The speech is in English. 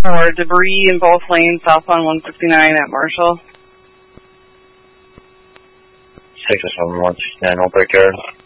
or debris in both lanes southbound 169 at Marshall. 6 169, will break error.